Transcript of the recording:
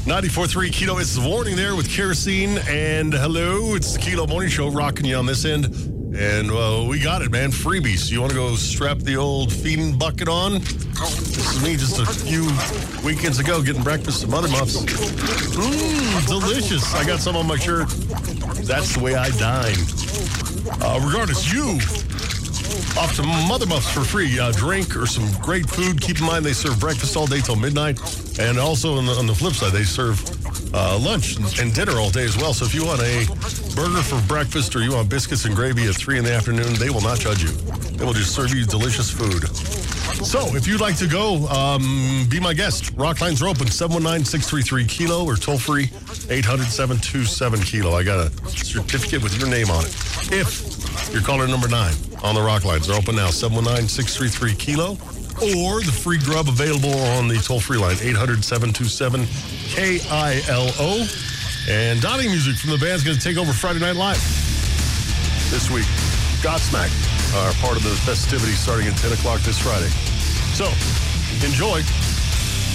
94.3 Kilo. It's the warning there with kerosene. And hello, it's the Kilo Morning Show rocking you on this end. And we got it, man. Freebies. You want to go strap the old feeding bucket on? This is me just a few weekends ago getting breakfast at Mother Muffs. Delicious. I got some on my shirt. That's the way I dine. Regardless, you off to Mother Muffs for free. Drink or some great food. Keep in mind they serve breakfast all day till midnight. And also on the flip side, they serve lunch and dinner all day as well. So if you want a burger for breakfast or you want biscuits and gravy at 3 in the afternoon, they will not judge you. They will just serve you delicious food. So if you'd like to go, be my guest. Rock lines are open, 719-633-KILO or toll free, 800-727-KILO. I got a certificate with your name on it. If you're caller number 9 on the rock lines, they're open now, 719-633-KILO. Or the free grub available on the toll-free line, 800-727-KILO. And Donnie music from the band's going to take over Friday Night Live this week. Godsmack are part of the festivities starting at 10 o'clock this Friday. So, enjoy.